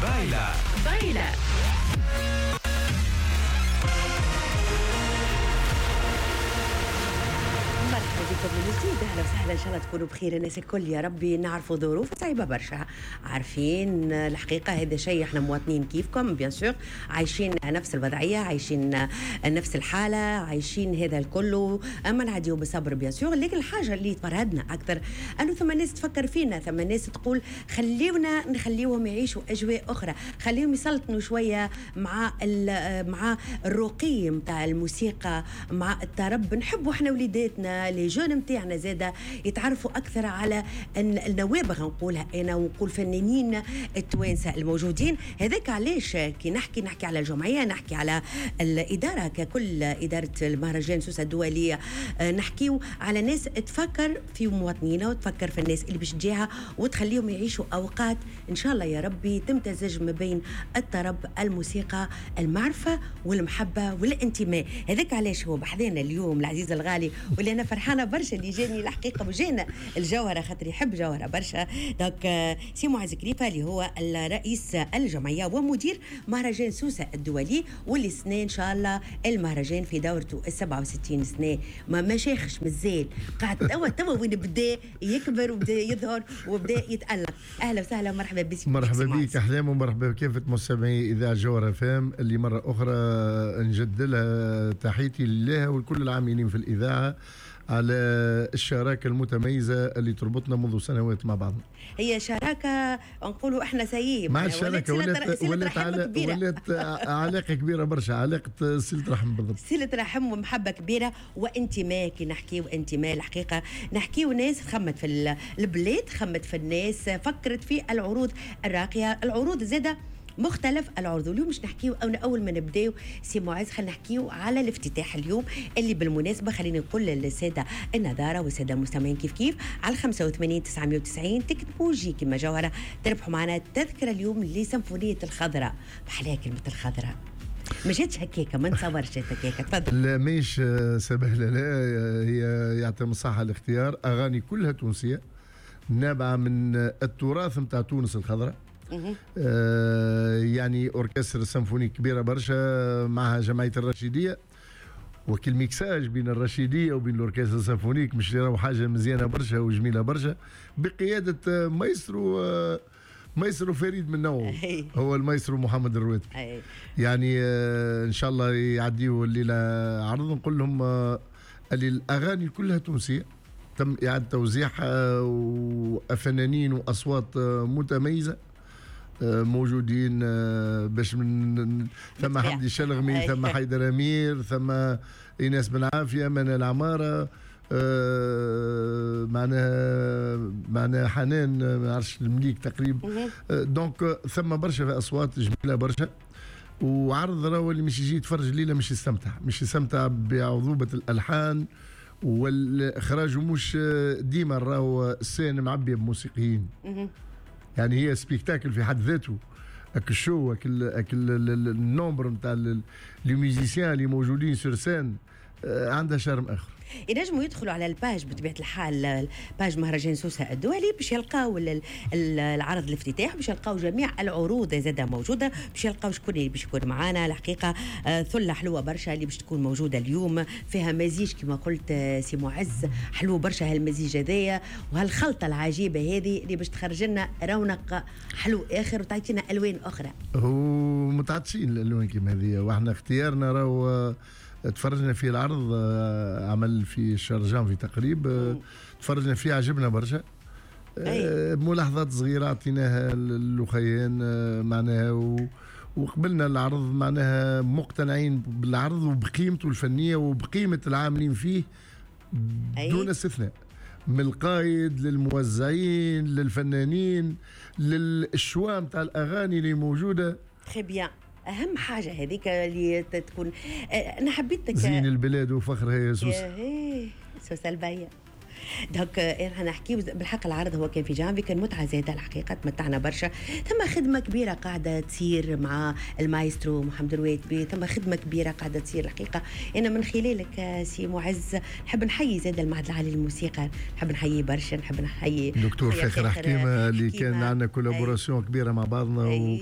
بايلة بايلة. مرحبا بكم من جديد، اهلا وسهلا، ان شاء الله تكونوا بخير الناس الكل يا ربي. نعرفوا ظروف صعيبه برشا، عارفين الحقيقه هذا شيء، احنا مواطنين كيفكم بيان سور، عايشين نفس الوضعيه، عايشين نفس الحاله، عايشين هذا الكل، اما نعديو بصبر بيان سور. لكن الحاجه اللي تفرهدنا اكثر انه ثم ناس تفكر فينا، ثم ناس تقول نخليوهم يعيشوا اجواء اخرى، خليهم يسلطنوا شويه مع الرقي نتاع الموسيقى، مع الطرب. نحبوا احنا وليداتنا لي جون نتاعنا زاده يتعرفوا اكثر على النوابغ، نقولها انا ونقول فنانين التوانسه الموجودين. هذاك علاش كي نحكي على الجمعيه، نحكي على الاداره ككل، اداره المهرجان سوسه الدوليه، نحكيو على ناس تفكر في مواطنينا وتفكر في الناس اللي باش تجيها وتخليهم يعيشوا اوقات ان شاء الله يا ربي تمتزج ما بين الطرب، الموسيقى، المعرفه والمحبه والانتماء. هذاك علاش هو بحذانا اليوم العزيز الغالي، واللي انا فرحانه برشا اللي جاني الحقيقه وجانا الجوهره، خاطر يحب جوهره برشا. دونك سي معز كريفه اللي هو الرئيس الجمعيه ومدير مهرجان سوسه الدولي، واللي سنه ان شاء الله المهرجان في دورته 67 سنه، ما شيخش مازال، قاعد توا وين بدا يكبر وبدا يظهر وبدا يتالق. اهلا وسهلا ومرحبا بك. مرحبا بك احلام، ومرحبا بكافه مستمعي اذاعه جوهره فام، اللي مره اخرى نجد لها تحياتي لله ولكل العاملين في الاذاعه على الشراكه المتميزه اللي تربطنا منذ سنوات مع بعضنا. هي شراكه نقولوا احنا سيئين مع الشراكه ولات علاقه كبيره برشا، علاقه صله رحم بالضبط، صله رحم ومحبه كبيره وانتماء. كي نحكيو انتماء الحقيقه نحكيو ناس خمت في البلاد، خمت في الناس، فكرت في العروض الراقيه، العروض زاده مختلف العروض. اليوم مش نحكيو اول ما نبداو سي معز، خلينا نحكيو على الافتتاح اليوم، اللي بالمناسبه خلينا نقول للساده النظاره والساده المستمعين كيف على 85 990 تكتبوا جي كما جوهره تربحوا معنا تذكره اليوم لسيمفونيه الخضراء. بحلاها كلمه الخضراء، ما جاتش هكاكا، ما نتصورش هكاكا. تفضل. لا ماهيش سبهله، لا هي يعطي مساحه الاختيار، اغاني كلها تونسيه نابعه من التراث نتاع تونس الخضراء. يعني اوركسترا سيمفوني كبيره برشا معها جمعيه الرشيديه، وكل ميكساج بين الرشيديه وبين الاوركسترا السيمفونيك مش راهو حاجه مزيانه برشا وجميله برشا، بقياده مايسترو فريد من نوعه، هو المايسترو محمد الرويتي. يعني ان شاء الله يعديوا الليله عرض. نقول لهم اللي الاغاني كلها تونسيه، تم اعاده توزيعها، وفنانين واصوات متميزه موجودين، باش من ثم حمدي الشلغمي، ثم حيدر امير، ثم ايناس بن عافيه، منى العماره، معناها حنان ما عرفش المليك تقريبا. دونك ثم برشا في اصوات جميله برشا، وعرض راهو اللي مش يجي يتفرج ليله مش يستمتع بعذوبه الالحان والاخراج، ومش ديما راهو السين معبيه بموسيقيين. يعني هي سبيكتاكل في حد ذاته، الشو النومبر نتاع لي ميوزيسيان اللي موجودين سور سين عندها شرم اخر. ينجموا يدخلوا على الباج بطبيعه الحال، باج مهرجان سوسه الدولي، باش يلقاو العرض الافتتاح، باش يلقاو جميع العروض زاده موجوده، باش يلقاو شكون اللي باش يكون معانا. الحقيقه ثله حلوه برشا اللي باش تكون موجوده اليوم، فيها مزيج كما قلت سي معز، حلو برشا هالمزيج هذايا وهالخلطه العجيبه هذه اللي باش تخرج لنا رونق حلو اخر وتعطينا الوان اخرى. هو متعطشين الالوان كما هذه، واحنا اختيارنا راهو تفرجنا في العرض، عمل في الشرجان في تقريب، تفرجنا فيه عجبنا برشا. ملاحظات صغيره عطيناها للخيان معناها، وقبلنا العرض معناها مقتنعين بالعرض وبقيمته الفنيه وبقيمه العاملين فيه دون استثناء، من القائد للموزعين للفنانين للشوا نتاع الاغاني اللي موجوده. تري بيان، اهم حاجه هذيك اللي تكون. انا حبيتك زين البلاد وفخرها يا سوسه. سوسه البيا. دونك انا نحكي بالحق، العرض هو كان في جانفي، كان متعه زاده الحقيقه، تمتعنا برشا. ثم خدمه كبيره قاعده تصير مع المايسترو محمد الرويتبي، ثم خدمه كبيره قاعده تصير الحقيقه. انا من خلالك سي معز نحب نحيي زاده المعهد العالي للموسيقى، نحب نحيي برشا، نحب نحيي دكتور فاخر حكيمه اللي كان عندنا كولابوراسيون كبيره مع بعضنا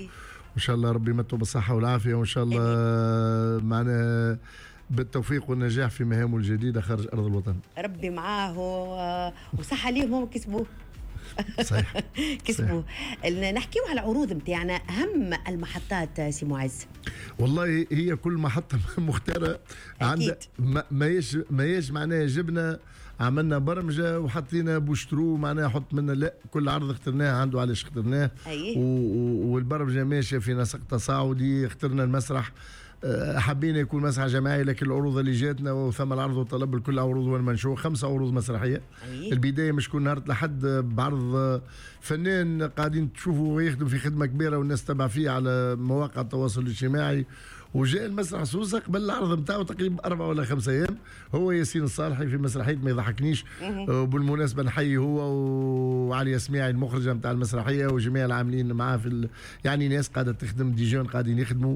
وان شاء الله ربي يمتعوا بالصحه والعافيه، وان شاء الله معنا بالتوفيق والنجاح في مهامه الجديده خارج ارض الوطن. ربي معاه وصحه ليهم هم كسبوه. صحيح. كسبوا. نحكيو على العروض نتاعنا، اهم المحطات سي معز. والله هي كل محطه مختاره عندها ما يش معناها جبنا عملنا برمجه وحطينا بوشترو معناها حط منا، لا كل عرض اخترناه عنده علاش اخترناه. والبرمجه ماشيه في نسق تصاعدي. اخترنا المسرح، حبينا يكون مسرح جماعي، لكن العروض اللي جاتنا وثم العرض والطلب لكل عروض والمنشور 5 عروض مسرحيه. البدايه مش كون نهار الأحد بعرض فنان قاعدين تشوفوا يخدم في خدمه كبيره والناس تتبع فيه على مواقع التواصل الاجتماعي، وجاء المسرح سوسه قبل العرض نتاعو تقريبا 4 ولا 5 ايام. هو ياسين الصالحي في مسرحيه ما يضحكنيش. وبالمناسبه نحيي هو وعلي يسميعي المخرجه نتاع المسرحيه وجميع العاملين معاه في يعني ناس قاعده تخدم، ديجون قاعدين يخدموا.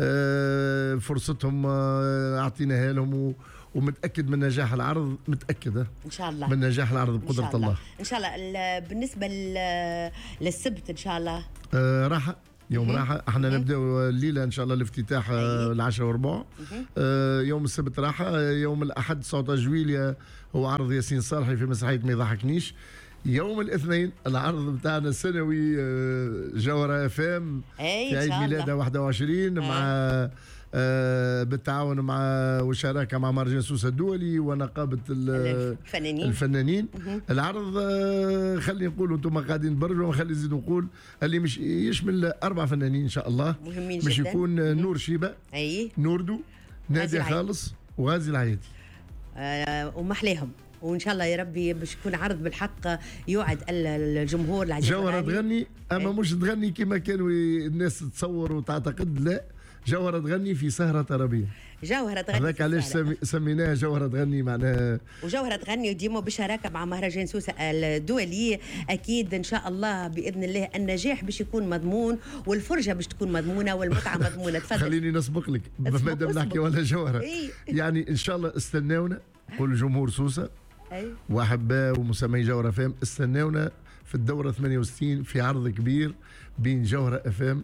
فرصتهم اعطيناها لهم، ومتاكد من نجاح العرض، متاكد ان شاء الله من نجاح العرض بقدره الله. ان شاء الله. بالنسبه للسبت ان شاء الله راحه، يوم راحه. احنا نبداو الليله ان شاء الله الافتتاح 10:15. يوم السبت راحه. يوم الاحد 19 جويليا هو عرض ياسين صالحي في مسرحيه ما يضحكنيش. يوم الاثنين العرض بتاعنا السنوي جوهرة FM في عيد ميلادها 21 مع بالتعاون مع والشراكه مع مهرجان سوسه الدولي ونقابه الفنانين. العرض خلينا نقولوا انتم قاعدين تبرجوا، ونخلي نزيد نقول اللي مش يشمل 4 فنانين ان شاء الله مهمين مش جدا. يكون نور شيبه، نوردو، نادي خالص، وغازي العيادي. ومحليهم. وان شاء الله يا ربي باش يكون عرض بالحق يوعد الجمهور العزيز. جوهرة تغني، اما مش تغني كما كانوا الناس تتصور وتعتقد، لا، جوهرة تغني في سهرة طربية. جوهرة تغني، هذاك علاش سميناها جوهرة تغني معناها. وجوهرة تغني وديما بالشراكة مع مهرجان سوسة الدولي. أكيد إن شاء الله بإذن الله النجاح باش يكون مضمون، والفرجة باش تكون مضمونة، والمتعة مضمونة. تفضل. خليني نسبق لك ما دام نحكي ولا جوهرة. يعني إن شاء الله استناونا كل جمهور سوسة وأحباء ومستمعي جوهرة FM، استناونا في الدورة 68 في عرض كبير بين جوهرة FM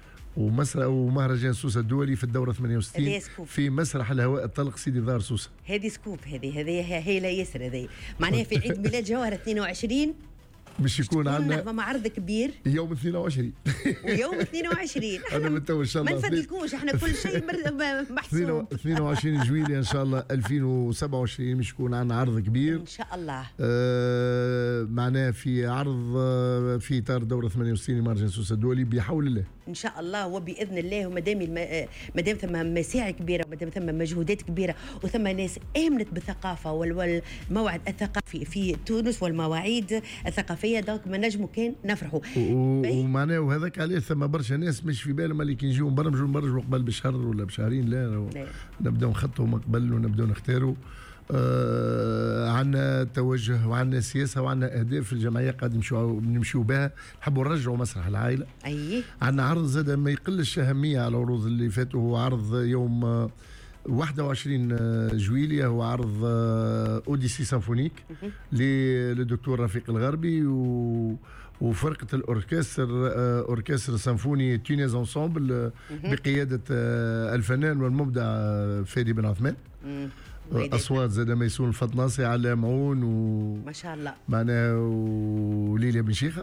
ومهرجان سوسه الدولي في الدوره 68 في مسرح الهواء الطلق سيدي دار سوسه. هذه سكوب، هذه هي لا يسر. هذه معناها في عيد ميلاد جوهره 22 باش يكون عندنا مع عرض كبير يوم 22 ويوم 22 انا من تو ان شاء الله ما نفدلكوش، احنا كل شيء محسوب. 22 جويليا ان شاء الله 2027 باش يكون عندنا عرض كبير ان شاء الله. معناه في عرض في اطار دوره 68 مهرجان سوسه الدولي بحول الله ان شاء الله وباذن الله. وما دام ثم مساعي كبيره، وما دام ثم مجهودات كبيره، وثم ناس امنت بالثقافه والموعد الثقافي في تونس والمواعيد الثقافيه، دونك ما نجموا كان نفرحوا. ومعناه وهذاك علاش ثم برشا ناس مش في بالهم اللي كي نجيو نبرمجوا قبل بشهر ولا بشهرين، لا نبداو نخطوا من قبل ونبداو نختاروا. عندنا توجه وعندنا سياسه وعندنا اهداف في الجمعيه قاعد نمشيو بها. نحبوا نرجعوا مسرح العائله. عندنا عرض زاد ما يقلش اهميه على العروض اللي فاتوا، هو عرض يوم 21 جويليا، هو عرض اوديسي سيمفونيك للدكتور رفيق الغربي وفرقه اوركستر سيمفوني تونيز انسامبل بقياده الفنان والمبدع فادي بن عثمان. اصوات زاد ميسون الفطناصي على معون ما شاء الله معناها وليليا بن شيخه.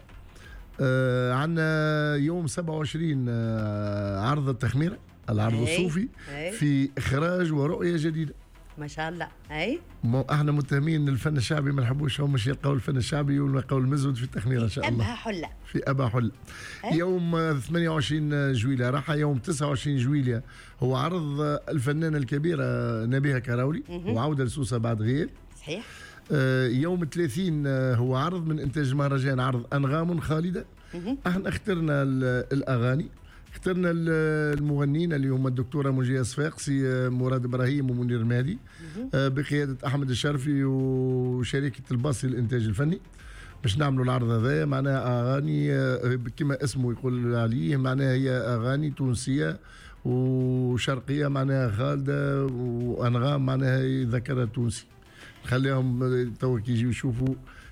عندنا يوم 27 عرض التخميره، العرض الصوفي في اخراج ورؤيه جديده ما شاء الله. احنا متهمين الفن الشعبي ما نحبوش، هم مش يلقاوا الفن الشعبي ويلقاوا المزود في التخميره ان شاء الله. ابها حله في ابها حله. يوم 28 جويليا راحه. يوم 29 جويليا هو عرض الفنانه الكبيره نبيهه كراولي وعوده لسوسه بعد غياب. صحيح. يوم 30 هو عرض من انتاج المهرجان، عرض انغام خالده. احنا اخترنا الاغاني، اخترنا المغنيين اللي هم الدكتوره منجيه صفاقسي، مراد ابراهيم ومنير مهدي، بقياده احمد الشرفي وشركه الباصي للانتاج الفني، باش نعملوا العرض هذا. معناها اغاني كما اسمه يقول عليه، معناها هي اغاني تونسيه وشرقيه، معناها خالده، وانغام معناها ذكرها تونسي. خليهم تو كي يجيو يشوفوا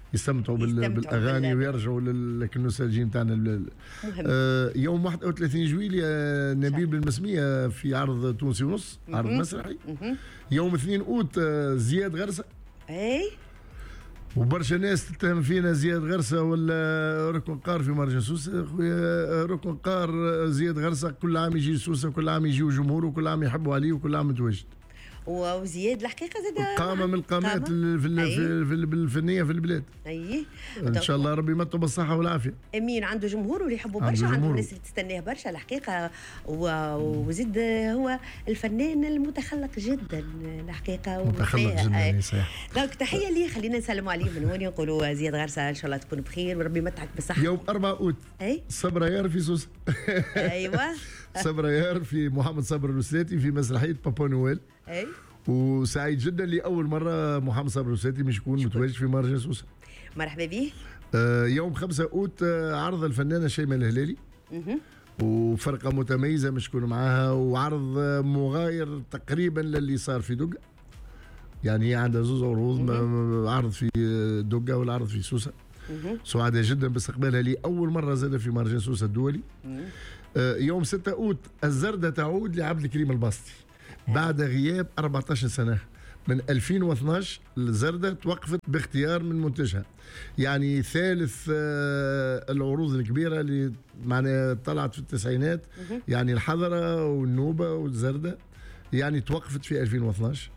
يستمتعوا بالاغاني ويرجعوا للنوستالجي نتاعنا. مهم. يوم 31 جويلية نبيل بالمسمية في عرض تونسي ونص، عرض مسرحي. يوم 2 اوت زياد غرسة. اي وبرشا ناس تتهم فينا زياد غرسه ولا ركن قار في مهرجان سوسه. خويا ركن قار زياد غرسه كل عام يجي سوسه، كل عام يجيو جمهوره، وكل عام يحبوا عليه، وكل عام متواجد. وزياد الحقيقه زاد قامه من القامات الفنيه في البلاد. اي ان شاء الله ربي يمتعوا بالصحه والعافيه. امين. عنده جمهور واللي يحبوا برشا، عنده الناس اللي تستناه برشا الحقيقه. وزيد هو الفنان المتخلق جدا الحقيقه. متخلق جدا صحيح. دونك تحيه ليه، خلينا نسلموا عليه من هون، نقولوا زياد غرسه ان شاء الله تكون بخير وربي يمتعك بالصحه. يوم 4 اوت اي صبرا يار في سوسه. ايوه صبرا يار في محمد صبر الوسلاتي في مسرحيه بابا نويل. اي وسعيد جدا لأول مرة محمد صبر الوسلاتي مش يكون متواجد في مهرجان سوسة. مرحبا به. يوم 5 اوت عرض الفنانة شيماء الهلالي. وفرقة متميزة مش يكون معاها، وعرض مغاير تقريبا للي صار في دقة. يعني هي عندها زوز عروض، عرض في دقة والعرض في سوسة. سعداء جدا باستقبالها لأول مرة زاد في مهرجان سوسة الدولي. يوم 6 اوت الزردة تعود لعبد الكريم الباسطي بعد غياب 14 سنة. من 2012 الزردة توقفت باختيار من منتجها. يعني ثالث العروض الكبيرة اللي معناها طلعت في التسعينات، يعني الحضرة والنوبة والزردة، يعني توقفت في 2012.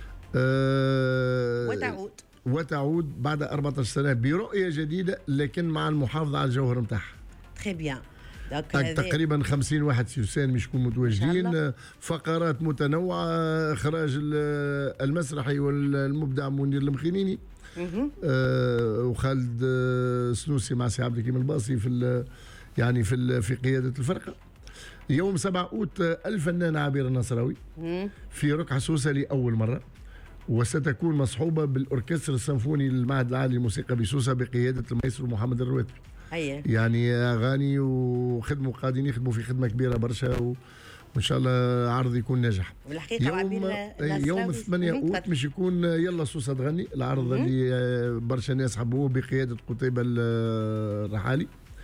وتعود بعد 14 سنة برؤية جديدة، لكن مع المحافظة على الجوهر نتاعها. تري بيان. تقريبا 50 واحد سيوسان مش يكونوا متواجدين. فقرات متنوعه، اخراج المسرحي والمبدع منير المخينيني. وخالد سنوسي مع سي عبد الكريم الباصي يعني في قياده الفرقه. يوم 7 اوت الفنان عبير النصراوي في ركعه سوسه لاول مره، وستكون مصحوبه بالاوركسترا السيمفوني للمعهد العالي للموسيقى بسوسه بقياده المايسترو محمد الرواتبي. يعني اغاني وخدموا قاعدين يخدموا في خدمه كبيره برشا، وان شاء الله عرض يكون ناجح. يوم 8 اوت مش يكون يلا سوسه تغني، العرض اللي برشا ناس حبوه بقياده قتيبه الرحالي.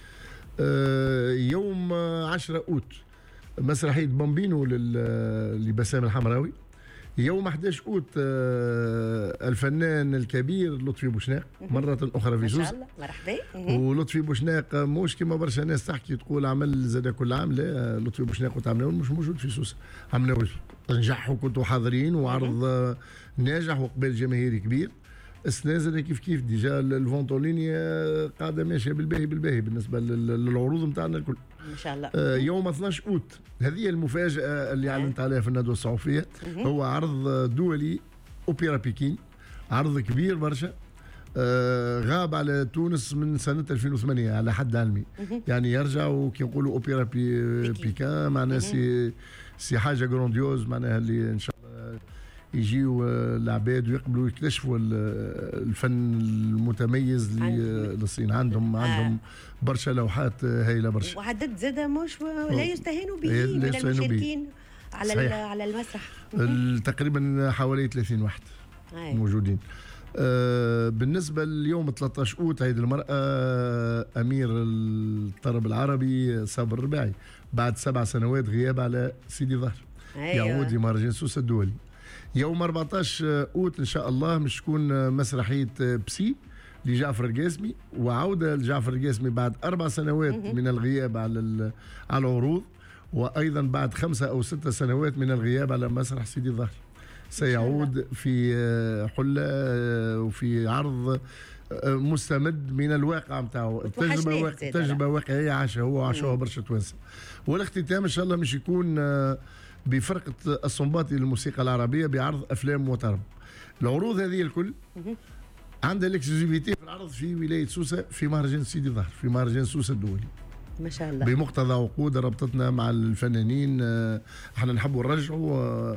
يوم 10 اوت مسرحيه بامبينو لبسام الحمراوي. يوم 11 اوت الفنان الكبير لطفي بوشناق مرة أخرى في سوسة. ما شاء الله مرحبا. ولطفي بوشناق مش كما برشا ناس تحكي تقول عمل زاد كل عام، لا، لطفي بوشناق وتعملوا مش موجود في سوسة. عملوا نجح وكنتوا حاضرين، وعرض ناجح وقبال جماهيري كبير. السنة زاد كيف ديجا الفونتوليني قاعدة ماشية بالباهي بالنسبة للعروض نتاعنا الكل. ما شاء الله. يوم 12 اوت هذه المفاجأة اللي اعلنت عليها في الندوة الصحفية. هو عرض دولي أوبرا بكين، عرض كبير برشا. غاب على تونس من سنة 2008 على حد علمي. يعني يرجع وكي نقولوا أوبرا بيكان معناها سي حاجة جرانديوز، معناها اللي إن شاء الله يجيوا العباد ويقبلوا يكتشفوا الفن المتميز للصين. عندهم برشا لوحات هايله برشا، وعدد زاد مش لا يستهانوا به من المشاركين على المسرح. تقريبا حوالي 30 واحد موجودين. بالنسبه ليوم 13 اوت عيد المراه، امير الطرب العربي صابر الرباعي بعد 7 سنوات غياب على سيدي ظهر. يعود لمهرجان سوسة الدولي. يوم 14 اوت ان شاء الله مش تكون مسرحيه بسي لجعفر القاسمي، وعوده لجعفر القاسمي بعد 4 سنوات من الغياب على العروض، وايضا بعد 5 أو 6 سنوات من الغياب على مسرح سيدي الظهر. سيعود في حله وفي عرض مستمد من الواقع نتاعو. تجربه واقعيه عاشها برشا توانسه. والاختتام ان شاء الله مش يكون بفرقة الصنباطي للموسيقى العربية بعرض أفلام وطرب. العروض هذه الكل عندها الاكسكلوزيفيتي في العرض في ولاية سوسة في مهرجان سيدي ظهر، في مهرجان سوسة الدولي. ما شاء الله. بمقتضى عقود ربطتنا مع الفنانين. احنا نحبوا نرجعوا،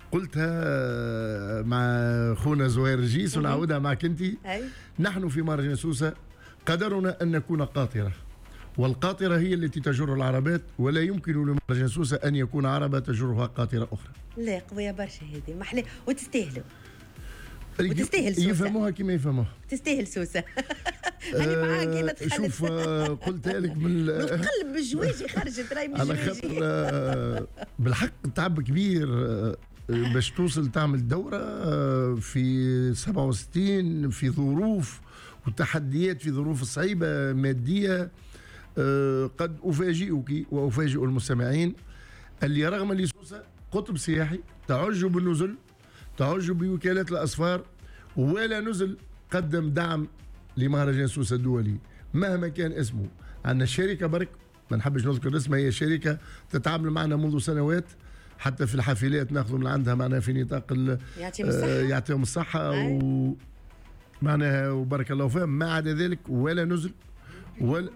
قلتها مع خونا زهير الجيس ونعودها معك انت. نحن في مهرجان سوسة قدرنا أن نكون قاطرة، والقاطرة هي التي تجر العربات، ولا يمكن لمهرجان سوسة أن يكون عربة تجرها قاطرة أخرى. لا قوية برشا هذه، محلى وتستاهلوا. وتستاهل سوسه، يفهموها كما يفهموها، تستاهل سوسه. هاني معاك انا تحلت. شوف قلتها لك من القلب بالجواجي خرجت راي من على الجواجي. خاطر بالحق تعب كبير باش توصل تعمل دورة في 67 في ظروف وتحديات، في ظروف صعيبة مادية. قد أفاجئك وأفاجئ المستمعين اللي رغم اللي سوسة قطب سياحي تعج بالنزل، تعج بوكالات الأسفار، ولا نزل قدم دعم لمهرجان سوسة الدولي مهما كان اسمه. عندنا شركة برك ما نحبش نذكر اسمها، هي شركة تتعامل معنا منذ سنوات، حتى في الحافلات ناخذ من عندها معناها في نطاق يعطيهم الصحة معناها وبارك الله فيهم. ما عدا ذلك ولا نزل ولا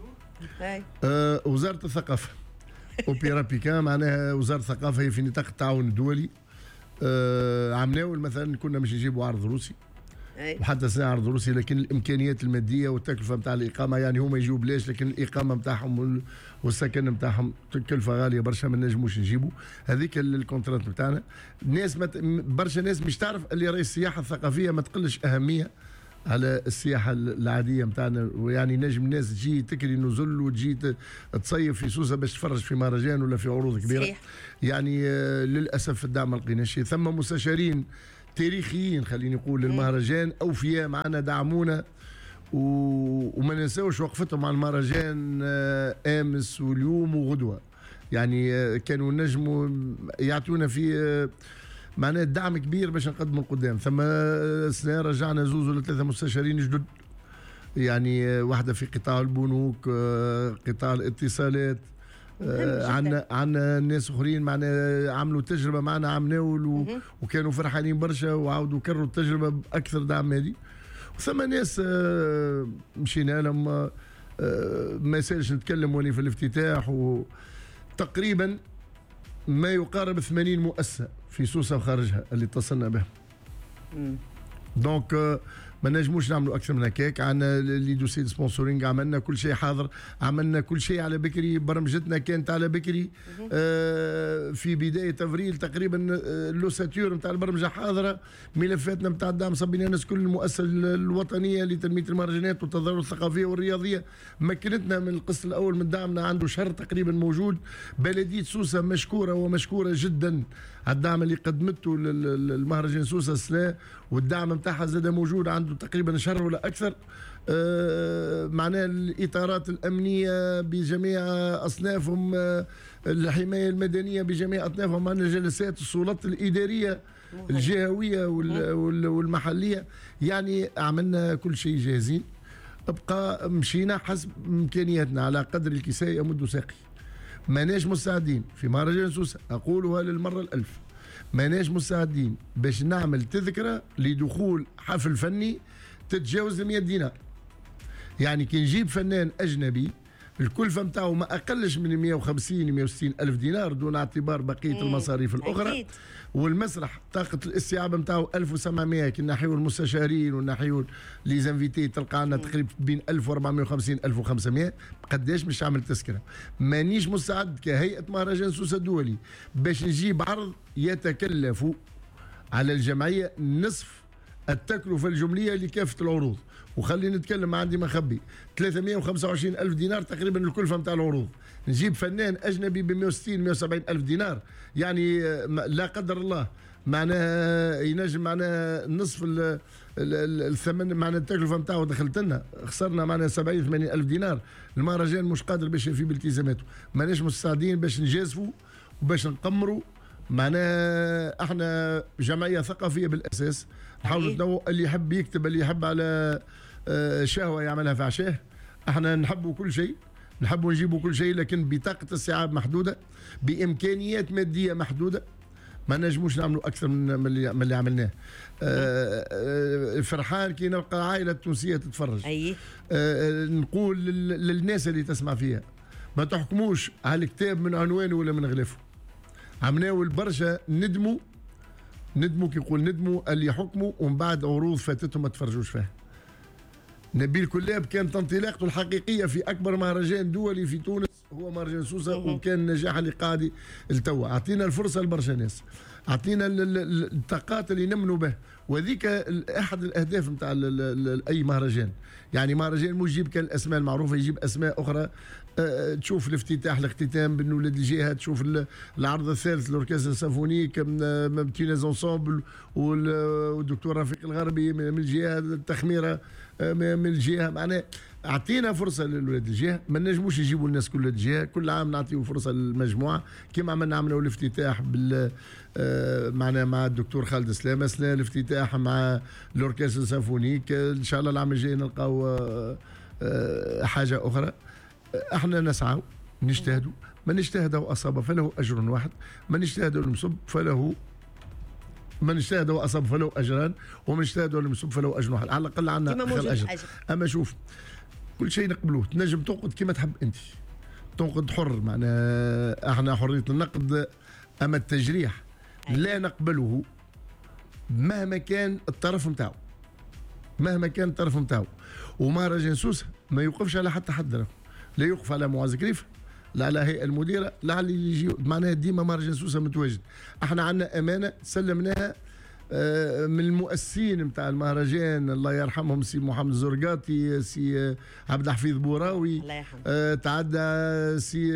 وزارة الثقافة اوبيرا بيكا معناها وزارة الثقافة هي في نطاق التعاون الدولي. عمناول مثلا كنا مش نجيبوا عرض روسي وحتى سنة عرض روسي، لكن الامكانيات الماديه والتكلفه نتاع الاقامه يعني هما يجيو بلاش، لكن الاقامه نتاعهم والسكن نتاعهم تكلفه غاليه برشا ما نجموش نجيبوا. هذيك الكونترات نتاعنا. الناس برشا ناس مش تعرف اللي راهي السياحه الثقافيه ما تقلش اهميه على السياحه العاديه نتاعنا، ويعني نجم الناس تجي تكري نزل وتجي تصيف في سوسه باش تفرج في مهرجان ولا في عروض كبيره. صحيح. يعني للاسف الدعم ما لقيناش. ثم مستشارين تاريخيين خليني نقول للمهرجان اوفياء معنا دعمونا وما ننساوش وقفتهم على المهرجان امس واليوم وغدوه. يعني كانوا نجموا يعطونا في معناه دعم كبير باش نقدموا قدام. ثم سنة رجعنا زوز ولا ثلاثه مستشارين جدد، يعني واحده في قطاع البنوك، قطاع الاتصالات، عندنا ناس اخرين معنا عملوا تجربه معنا عمناول وكانوا فرحانين برشا وعاودوا كرروا التجربه باكثر دعم مالي. وثم ناس مشينا لهم ما يسالش نتكلم واني في الافتتاح، وتقريبا ما يقارب 80 مؤسسه في سوسه وخارجها اللي اتصلنا بهم. دونك ما نجموش نعملوا اكثر من هكاك. عندنا لي دوسي سبونسورينغ، عملنا كل شيء حاضر، عملنا كل شيء على بكري، برمجتنا كانت على بكري. في بدايه افريل تقريبا اللوساتور نتاع البرمجه حاضره، ملفاتنا نتاع الدعم صبينا الناس كل المؤسسه الوطنيه لتنميه المهرجانات والتظاهرات الثقافيه والرياضيه مكنتنا من القسط الاول من دعمنا، عنده شهر تقريبا موجود. بلديه سوسه مشكوره ومشكوره جدا على الدعم اللي قدمته للمهرجان سوسه السنه، والدعم نتاعها زاد موجود عنده تقريبا شهر ولا اكثر. معناه الاطارات الامنيه بجميع اصنافهم، الحمايه المدنيه بجميع اطنافهم، معنا جلسات السلطات الاداريه الجهويه والمحليه. يعني عملنا كل شيء جاهزين، ابقى مشينا حسب امكانياتنا على قدر الكساء يمد ساقي. ماناش مستعدين في مهرجان سوسه، اقولها للمره الالف، ماناش مستعدين باش نعمل تذكره لدخول حفل فني تتجاوز 100 دينار. يعني كي نجيب فنان اجنبي الكلفه نتاعو ما اقلش من 150 160 الف دينار دون اعتبار بقيه المصاريف الاخرى. أكيد. والمسرح طاقه الاستيعاب نتاعو 1700، كي نحيو المستشارين ونحيو لي زانفيتي تلقى عندنا تقريبا بين 1450 1500. قداش باش تعمل تذكره؟ مانيش مستعد كهيئه مهرجان سوسه الدولي باش نجيب عرض يتكلف على الجمعيه نصف التكلفه الجمليه لكافه العروض. وخليني نتكلم، عندي ما خبي 325 ألف دينار تقريبا الكلفة نتاع العروض. نجيب فنان أجنبي ب 160 170 ألف دينار، يعني لا قدر الله معناها ينجم معناها نصف الثمن معناها التكلفة نتاعو دخلت لنا، خسرنا معناها 70 80 ألف دينار. المهرجان مش قادر باش يفي بالتزاماته، ماناش مستعدين باش نجازفوا وباش نقمروا. معناها احنا جمعيه ثقافيه بالاساس، نحاولوا نتنوع، اللي يحب يكتب، اللي يحب على شهوه يعملها في عشاه. احنا نحبوا كل شيء، نحبوا نجيبوا كل شيء، لكن بطاقه استيعاب محدوده، بامكانيات ماديه محدوده، ما نجموش نعملوا اكثر من اللي عملناه. فرحان كي نلقى عائله تونسيه تتفرج. نقول للناس اللي تسمع فيها ما تحكموش على الكتاب من عنوانه ولا من غلافه. عمناول برشا ندموا كي يقول ندموا اللي حكموا ومن بعد عروض فاتتهم ما تفرجوش فيها. نبيل كلاب كانت انطلاقته الحقيقيه في اكبر مهرجان دولي في تونس هو مهرجان سوسه، وكان النجاح اللي قاعد التوا. اعطينا الفرصه لبرشا ناس، اعطينا الطاقات اللي نمنوا به، وذيك احد الاهداف نتاع اي مهرجان. يعني مهرجان مش يجيب كان الاسماء المعروفه، يجيب اسماء اخرى. تشوف الافتتاح الاختتام بين ولاد الجهه، تشوف العرض الثالث الاوركسترا السيمفونيك تينيز انسامبل والدكتور رفيق الغربي من الجهه، التخميره من الجهه. معناها اعطينا فرصه لولاد الجهه، ما نجموش يجيبوا الناس كل الجهه، كل عام نعطيو فرصه للمجموعه كما عملنا الافتتاح بال معنا مع الدكتور خالد سلامه، سنة الافتتاح مع الاوركسترا السيمفونيك. ان شاء الله العام الجاي نلقاو حاجه اخرى. احنا نسعى نجتهدوا، من اجتهد واصاب فله اجر واحد، من اجتهد ولم يصب فله، من اجتهد واصاب فله اجران، ومن اجتهد ولم يصب فله اجر واحد. على الاقل عندنا خير اجر. اما شوف كل شيء نقبلوه، تنجم تنقد كما تحب انت، تنقد حر، معناها احنا حريه النقد. اما التجريح لا نقبله مهما كان الطرف نتاعو، مهما كان الطرف نتاعو. ومهرجان سوسه ما يوقفش على حتى حد، لا يوقف على معز كريف، لا على هيئه المديره، لا على اللي يجي. معناها ديما مهرجان سوسه متواجد. احنا عندنا امانه سلمناها من المؤسسين نتاع المهرجان، الله يرحمهم، سي محمد الزرقاطي، سي عبد الحفيظ بوراوي، الله يرحمه، تعدى سي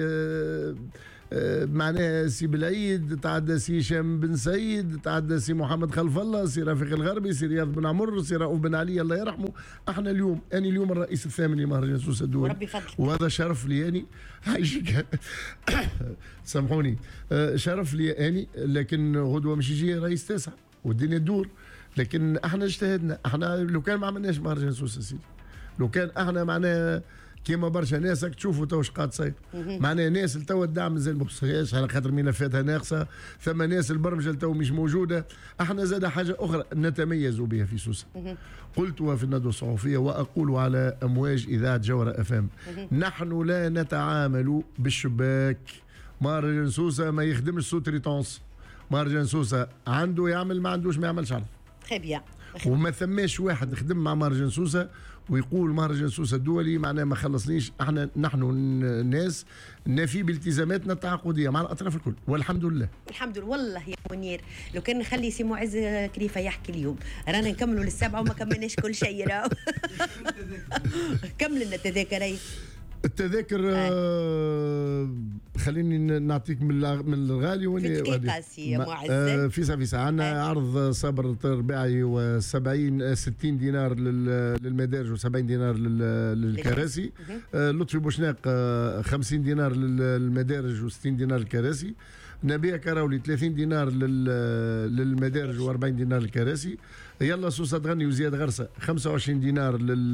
معناها سي بالعيد، تعدى سي هشام بن سعيد، تعدى سي محمد خلف الله، سي رفيق الغربي، سي رياض بن عمر، سي رؤوف بن علي الله يرحمه. احنا اليوم انا اليوم الرئيس الثامن لمهرجان سوسه الدولي، وربي فضلك، وهذا شرف لي اني عايشك سامحوني، شرف لي اني. لكن غدوه مش يجي رئيس تاسع والدنيا تدور. لكن احنا اجتهدنا. احنا لو كان ما عملناش مهرجان سوسه سيدي، لو كان احنا معناها كيما برشا ناس راك تشوفوا تو اش قاعد تصير، معناها ناس لتوا الدعم مازال ما وصلهاش على خاطر ملفاتها ناقصه، ثم ناس البرمجه لتوا مش موجوده. احنا زاد حاجه اخرى نتميز بها في سوسه، قلتها في الندوه الصحفيه واقول على امواج اذاعه جوهره اف ام، نحن لا نتعامل بالشباك. مهرجان سوسه ما يخدمش سوت ريتونس، مهرجان سوسه عنده يعمل، ما عندوش ما يعملش عرض. خي بيان. وما ثماش واحد خدم مع مهرجان سوسه ويقول مهرجان سوسه الدولي معناه ما خلصنيش. نحن الناس نفي بالتزاماتنا التعاقديه مع الاطراف الكل، والحمد لله. الحمد لله. والله يا منير لو كان نخلي سي معز كريفه يحكي اليوم رانا نكملوا للسبعه وما كملناش كل شيء. راهو كمل لنا التذاكر. التذاكر خليني نعطيك من الغالي في دقيقة سي معز. فيسا عندنا عرض صبر الرباعي و70 60 دينار للمدارج و70 دينار للكراسي. لطفي بوشناق 50 دينار للمدارج و60 دينار للكراسي. نبيه كراولي 30 دينار للمدارج و40 دينار للكراسي. يلا سوسه تغني وزياد غرسه 25 دينار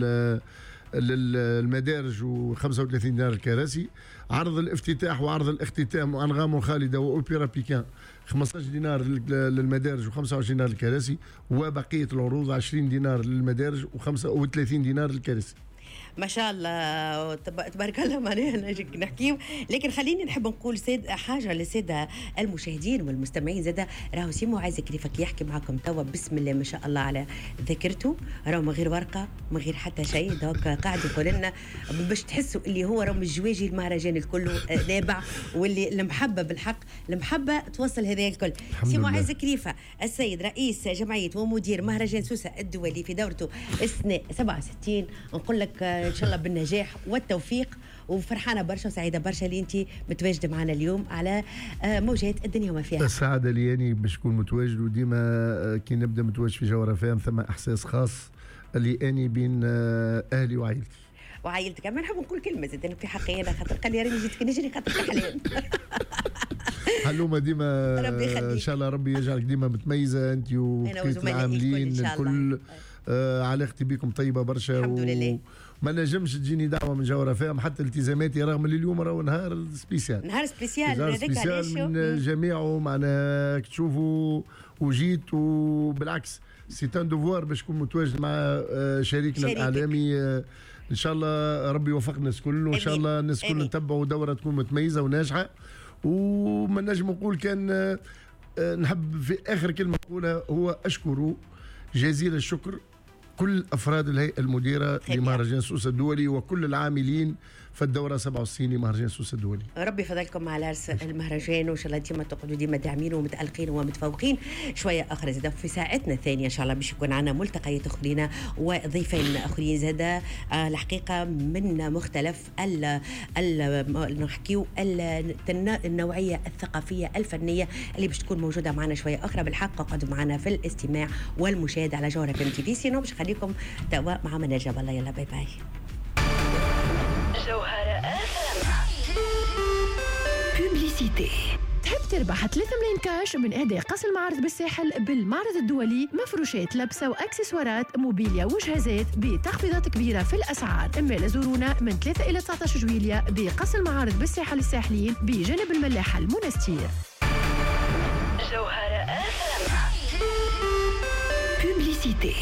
للمدارج و35 دينار الكراسي. عرض الافتتاح وعرض الاختتام وانغام خالده واوبرا بيكان 15 دينار للمدارج و25 دينار الكراسي، وبقيه العروض 20 دينار للمدارج و35 دينار للكراسي. ما شاء الله تبارك الله. معناها نجيك نحكيو، لكن خليني نحب نقول حاجه للساده المشاهدين والمستمعين. زاده راهو سي معز كيفك يحكي معكم توا بسم الله ما شاء الله على ذاكرته، راهو من غير ورقه من غير حتى شيء، دوك قاعد يقول لنا باش تحسوا اللي هو راهو مش جواجي المهرجان الكل نابع، واللي المحبه بالحق المحبه توصل هذا الكل. سي معز كريفه السيد رئيس جمعيه ومدير مهرجان سوسه الدولي في دورته السنه 67، نقول لك ان شاء الله بالنجاح والتوفيق، وفرحانه برشا وسعيده برشا اللي انت متواجده معنا اليوم على موجات الدنيا وما فيها. السعاده لي اني باش نكون متواجد، وديما كي نبدا متواجد في جوهره فام ثم احساس خاص اللي اني بين اهلي وعائلتي. وعائلتك كمان نحب نقول كلمه زيد في حقي انا، خاطر قال لي راني جيتك نجري خاطر حلال. حلومه ديما ان شاء الله ربي يجعلك ديما متميزه انت وبقيه العاملين الكل. علاقتي بكم طيبه برشا الحمد لله. ما نجمش تجيني دعوه من جوهره فام حتى التزاماتي، رغم اللي اليوم راهو نهار سبيسيال، نهار سبيسيال من جميعه معناها تشوفوا وجيت، وبالعكس سي ان دوفوار باش نكون متواجد مع شريكنا الاعلامي. ان شاء الله ربي يوفق الناس كل، وان شاء الله الناس كل نتبعوا دوره تكون متميزه وناجحه. وما نجم نقول كان نحب في اخر كلمه نقولها هو اشكر جزيل الشكر كل افراد الهيئه المديره لمهرجان سوسه الدولي وكل العاملين فالدوره 67 لمهرجان سوسه الدولي. ربي يفضلكم على عرس المهرجان، وان شاء الله ديما تقعدوا ديما داعمين ومتالقين ومتفوقين. شويه اخرى زاد في ساعتنا الثانيه ان شاء الله باش يكون عندنا ملتقيات اخرين وضيفين اخرين زاد الحقيقه من مختلف نحكيو النوعيه الثقافيه الفنيه اللي باش تكون موجوده معنا شويه اخرى. بالحق اقعدوا معنا في الاستماع والمشاهده على جوهره FM TV. سينو باش نخليكم توا مع منى جاب الله. يلا باي باي. جوهرة بوبليسيتي. تحب تربح 3 ملايين كاش من إهداء قصر المعارض بالساحل بالمعرض الدولي؟ مفروشات لبسة وأكسسوارات موبيليا وجهازات بتخفيضات كبيرة في الأسعار. إما زورونا من 3 إلى 19 جويلية بقصر المعارض بالساحل الساحلين بجانب الملاحة المنستير. جوهرة بوبليسيتي.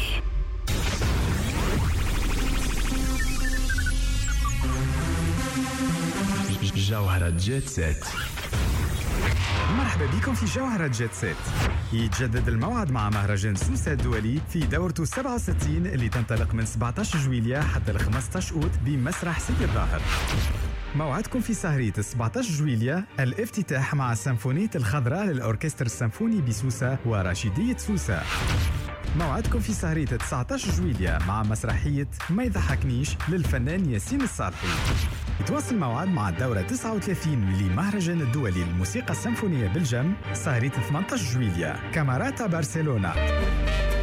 جوهرة جيت سيت. مرحبا بكم في جوهرة جيت سيت. يتجدد الموعد مع مهرجان سوسة الدولي في دورته 67 اللي تنطلق من 17 جويلية حتى ل 15 أوت بمسرح سيدي الظاهر. موعدكم في سهرية 17 جويلية الافتتاح مع السيمفونية الخضراء للأوركستر السيمفوني بسوسة وراشدية سوسة. موعدكم في سهرية 19 جويلية مع مسرحية ما يضحكنيش للفنان ياسين الصالحي. يتواصل موعد مع الدورة 39 لمهرجان الدولي للموسيقى السيمفونية بالجم سهرية 18 جويلية كاماراتا برشلونة.